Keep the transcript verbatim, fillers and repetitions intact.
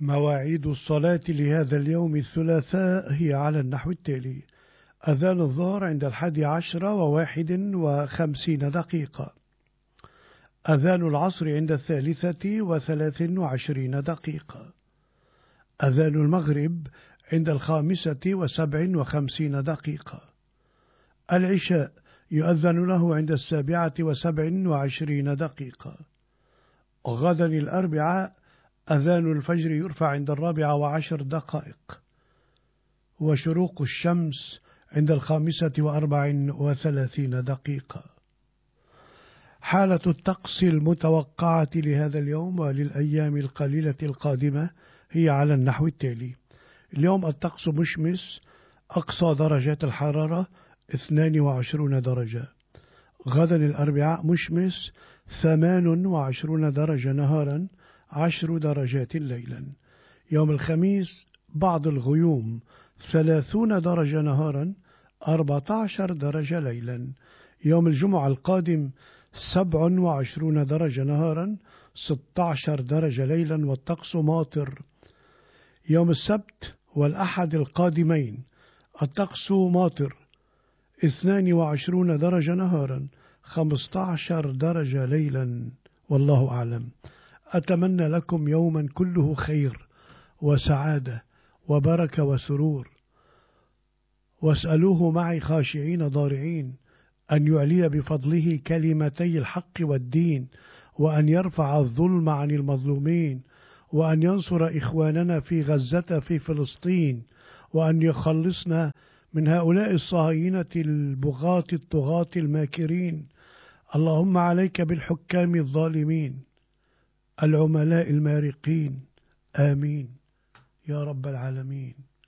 مواعيد الصلاة لهذا اليوم الثلاثاء هي على النحو التالي: أذان الظهر عند الحادي عشر وواحد وخمسين دقيقة، أذان العصر عند الثالثة وثلاث وعشرين دقيقة، أذان المغرب عند الخامسة وسبع وخمسين دقيقة، العشاء يؤذن له عند السابعة وسبع وعشرين دقيقة. غدا الأربعاء أذان الفجر يرفع عند الرابعة وعشر دقائق، وشروق الشمس عند الخامسة وأربع وثلاثين دقيقة. حالة الطقس المتوقعة لهذا اليوم وللأيام القليلة القادمة هي على النحو التالي: اليوم الطقس مشمس، أقصى درجات الحرارة اثنان وعشرون درجة. غدا الأربعاء مشمس، ثمان وعشرون درجة نهارا، عشر درجات ليلا. يوم الخميس بعض الغيوم، ثلاثون درجة نهارا، أربعة عشر درجة ليلا. يوم الجمعة القادم سبع وعشرون درجة نهارا، ستة عشر درجة ليلا، والطقس ماطر. يوم السبت والأحد القادمين الطقس ماطر، اثنان وعشرون درجة نهارا، خمسة عشر درجة ليلا. والله أعلم. أتمنى لكم يوما كله خير وسعادة وبركة وسرور، واسألوه معي خاشعين ضارعين أن يعلي بفضله كلمتي الحق والدين، وأن يرفع الظلم عن المظلومين، وأن ينصر إخواننا في غزة في فلسطين، وأن يخلصنا من هؤلاء الصهاينة البغاة الطغاة الماكرين. اللهم عليك بالحكام الظالمين العملاء المارقين، آمين يا رب العالمين.